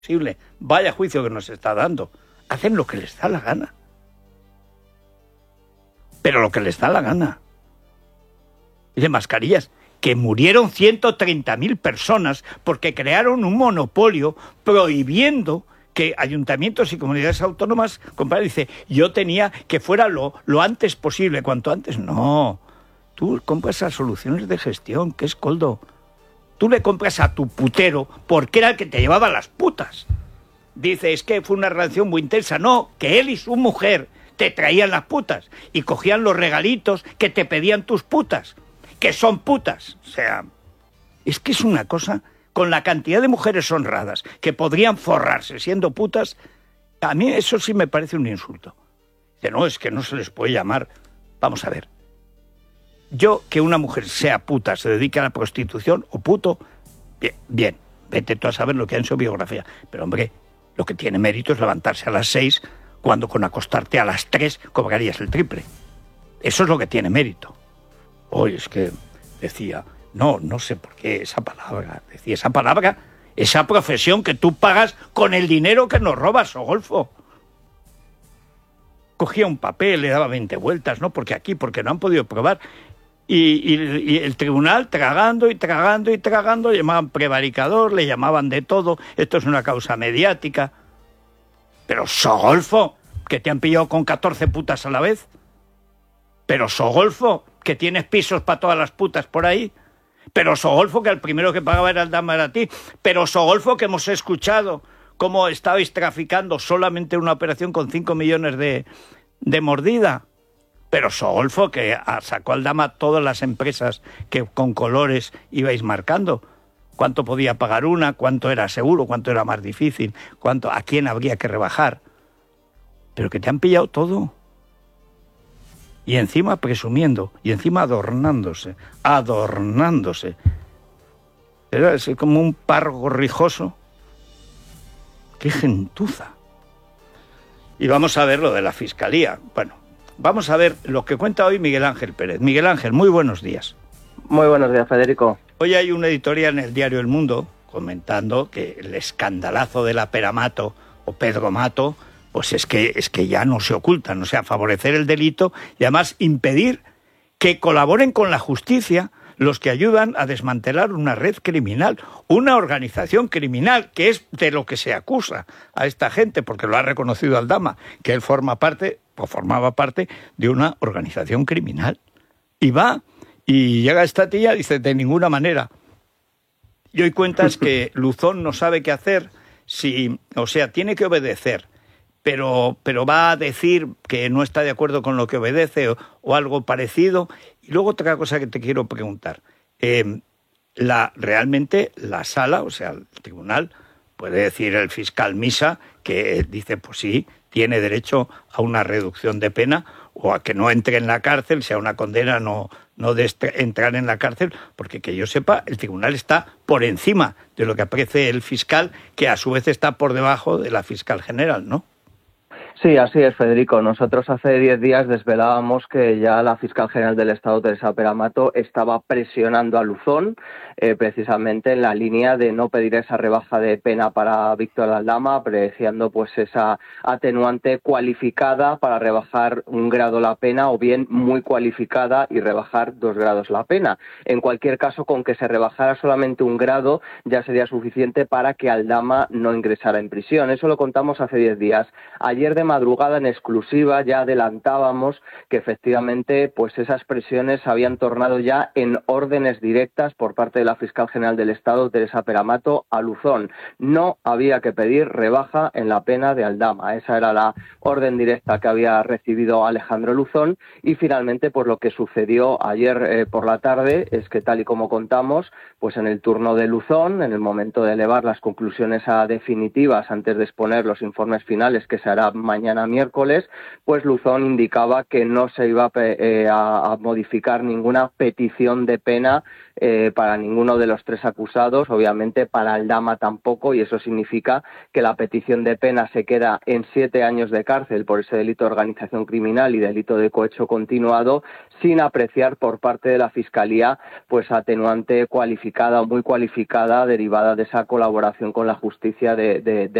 posible. Vaya juicio que nos está dando. Hacen lo que les da la gana. Pero lo que les da la gana. Y de mascarillas, que murieron 130.000 personas porque crearon un monopolio prohibiendo que ayuntamientos y comunidades autónomas compraran. Dice, yo tenía que fuera lo antes posible, cuanto antes. No, tú compras a soluciones de gestión, que es Koldo. Tú le compras a tu putero porque era el que te llevaba las putas. Dice, es que fue una relación muy intensa. No, que él y su mujer te traían las putas y cogían los regalitos que te pedían tus putas, que son putas. O sea, es que es una cosa, con la cantidad de mujeres honradas que podrían forrarse siendo putas, a mí eso sí me parece un insulto. Dice, no, es que no se les puede llamar. Vamos a ver. Yo, que una mujer sea puta, se dedique a la prostitución o puto, bien, vete tú a saber lo que hay en su biografía. Pero hombre, lo que tiene mérito es levantarse a las 6 cuando con acostarte a las 3 cobrarías el triple. Eso es lo que tiene mérito. Hoy es que decía, no sé por qué esa palabra, decía esa palabra, esa profesión que tú pagas con el dinero que nos robas, Sogolfo. Cogía un papel, le daba 20 vueltas, ¿no? Porque no han podido probar. Y el tribunal tragando, le llamaban prevaricador, le llamaban de todo, esto es una causa mediática. Pero Sogolfo, que te han pillado con 14 putas a la vez. Pero Sogolfo, que tienes pisos para todas las putas por ahí. Pero Sogolfo, que el primero que pagaba era el Dama, era a ti. Pero Sogolfo, que hemos escuchado cómo estabais traficando solamente una operación con 5 millones de mordida. Pero Sogolfo, que sacó al Dama todas las empresas que con colores ibais marcando. ¿Cuánto podía pagar una? ¿Cuánto era seguro? ¿Cuánto era más difícil? ¿A quién habría que rebajar? Pero que te han pillado todo. Y encima presumiendo, y encima adornándose. Es como un párroco rijoso. ¡Qué gentuza! Y vamos a ver lo de la Fiscalía. Bueno, vamos a ver lo que cuenta hoy Miguel Ángel Pérez. Miguel Ángel, muy buenos días. Muy buenos días, Federico. Hoy hay una editorial en el diario El Mundo comentando que el escandalazo de la Pera Mato o Pedro Mato, pues es que ya no se ocultan, o sea, favorecer el delito y además impedir que colaboren con la justicia los que ayudan a desmantelar una red criminal, una organización criminal, que es de lo que se acusa a esta gente, porque lo ha reconocido Aldama, que él formaba parte de una organización criminal. Y llega esta tía y dice, de ninguna manera. Y hoy cuentas que Luzón no sabe qué hacer, tiene que obedecer, pero va a decir que no está de acuerdo con lo que obedece o algo parecido. Y luego otra cosa que te quiero preguntar. Realmente la sala, o sea, el tribunal, puede decir el fiscal Misa que dice, pues sí, tiene derecho a una reducción de pena o a que no entre en la cárcel, sea una condena no de entrar en la cárcel, porque que yo sepa, el tribunal está por encima de lo que aprecie el fiscal, que a su vez está por debajo de la fiscal general, ¿no? Sí, así es, Federico. Nosotros hace 10 días desvelábamos que ya la fiscal general del Estado, Teresa Pera Mato, estaba presionando a Luzón, precisamente en la línea de no pedir esa rebaja de pena para Víctor Aldama, apreciando pues esa atenuante cualificada para rebajar 1 grado la pena, o bien muy cualificada y rebajar 2 grados la pena. En cualquier caso, con que se rebajara solamente 1 grado ya sería suficiente para que Aldama no ingresara en prisión. Eso lo contamos hace 10 días. Ayer de madrugada, en exclusiva, ya adelantábamos que efectivamente pues esas presiones se habían tornado ya en órdenes directas por parte de la fiscal general del Estado, Teresa Pera Mato, a Luzón. No había que pedir rebaja en la pena de Aldama. Esa era la orden directa que había recibido Alejandro Luzón. Y finalmente, pues lo que sucedió ayer por la tarde es que, tal y como contamos, pues en el turno de Luzón, en el momento de elevar las conclusiones a definitivas antes de exponer los informes finales, que se hará mañana mañana miércoles, pues Luzón indicaba que no se iba a modificar ninguna petición de pena para ninguno de los tres acusados, obviamente para Aldama tampoco, y eso significa que la petición de pena se queda en 7 años de cárcel por ese delito de organización criminal y delito de cohecho continuado, sin apreciar por parte de la Fiscalía pues atenuante cualificada o muy cualificada derivada de esa colaboración con la justicia de